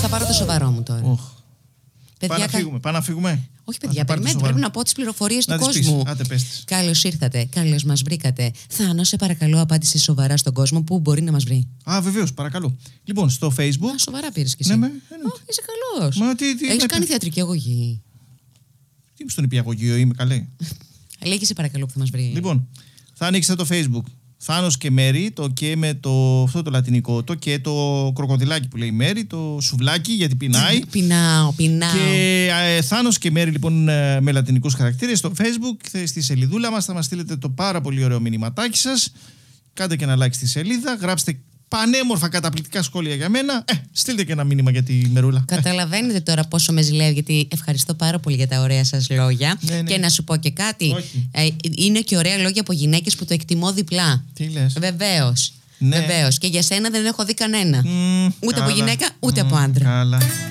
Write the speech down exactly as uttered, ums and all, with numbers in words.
θα πάρω το σοβαρό μου τώρα. Oh. Παιδιά, Πάμε να φύγουμε. Πάμε να φύγουμε. Όχι, παιδιά, περιμένετε. Πρέπει να πω τις πληροφορίες του κόσμου. Καλώς ήρθατε. Καλώς μας βρήκατε. Θάνο, σε παρακαλώ, απάντησε σοβαρά στον κόσμο που μπορεί να μας βρει. Α, βεβαίως, παρακαλώ. Λοιπόν, στο Facebook. Α, σοβαρά πήρες κι εσύ. Ναι, με, oh, είσαι καλός. Μα, τι, τι, Έχεις με, κάνει θεατρική αγωγή. Τι μου στον υπηαγωγείο, είμαι καλή. Λέγε σε παρακαλώ που θα μας βρει. Λοιπόν, θα ανοίξετε το Facebook. Θάνος και Μέρη, το και με το, αυτό το λατινικό, το και το κροκοδιλάκι που λέει Μέρη, το σουβλάκι γιατί πεινάει. Πεινάω, πεινάω. Και ε, Θάνος και Μέρη λοιπόν με λατινικούς χαρακτήρες στο Facebook, στη σελίδούλα μας θα μας στείλετε το πάρα πολύ ωραίο μηνυματάκι σας. Κάντε και ένα like στη σελίδα, γράψτε πανέμορφα καταπληκτικά σχόλια για μένα. Ε, στείλτε και ένα μήνυμα για τη Μερούλα. Καταλαβαίνετε τώρα πόσο με ζηλεύει, γιατί ευχαριστώ πάρα πολύ για τα ωραία σας λόγια. Ναι, ναι. Και να σου πω και κάτι. Ε, είναι και ωραία λόγια από γυναίκες που το εκτιμώ διπλά. Τι λες? Βεβαίως. Ναι. Βεβαίως. Και για σένα δεν έχω δει κανένα. Mm, ούτε καλά. από γυναίκα, ούτε Mm, από άντρα. Καλά.